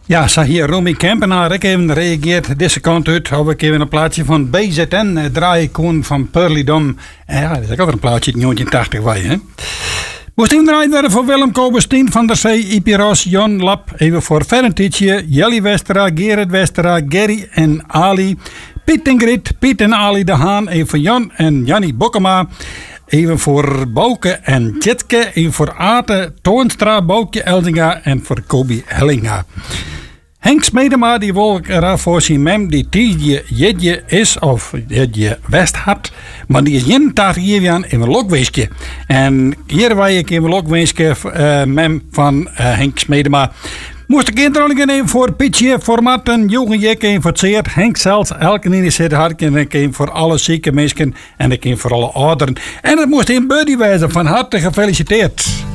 Ja, zag hier Romy Kempenaar. Ik even reageerd deze kant uit. Of ik even een plaatje van BZN draai kon van Pearlydom. Ja, dat is ook een plaatje uit 1980 waar hè. Moest even draaien worden voor Willem Kobus, van der Zee, Ipi Ros, Jon Lap. Even voor Ferentietje, Jelly Westera, Gerrit Westera, Gerry en Ali. Piet en Grit, Piet en Ali de Haan. Even voor Jan en Jannie Bokkema. Even voor Bouke en Tjitke. Even voor Aarte Toonstra, Boukje Elzinga en voor Kobi Hellinga. Henk Smedema die wil er voor zijn mem die tijdje jedje is of jedje west had. Maar die is 81 jaar aan in een lokweesje. En hier waar ik in een lokweesje mem van Henk Smedema. Moest ik introduceren even voor Pietje, voor Marten, Jochen Jekke, voor het Zeer, Henk zelfs, elke in zit hard en ik voor alle zieke mensen en ik voor alle ouderen. En het moest in Buddy wijzen, van harte gefeliciteerd.